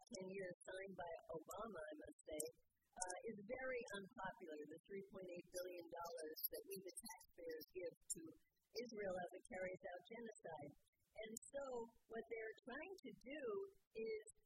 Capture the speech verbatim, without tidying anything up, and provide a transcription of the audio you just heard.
ten years signed by Obama, I must say, uh, is very unpopular, the three point eight billion dollars that we, the taxpayers, give to Israel as it carries out genocide. And so what they're trying to do is